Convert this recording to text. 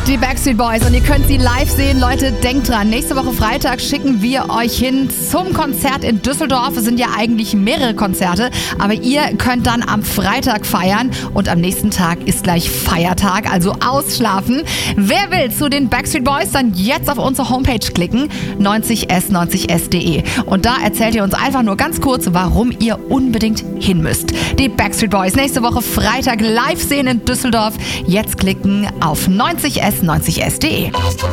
Die Backstreet Boys und ihr könnt sie live sehen. Leute, denkt dran, nächste Woche Freitag schicken wir euch hin zum Konzert in Düsseldorf. Es sind ja eigentlich mehrere Konzerte, aber ihr könnt dann am Freitag feiern und am nächsten Tag ist gleich Feiertag, also ausschlafen. Wer will zu den Backstreet Boys, dann jetzt auf unsere Homepage klicken, 90s90s.de. Und da erzählt ihr uns einfach nur ganz kurz, warum ihr unbedingt hin müsst. Die Backstreet Boys nächste Woche Freitag live sehen in Düsseldorf. Jetzt klicken auf 90s90s.de.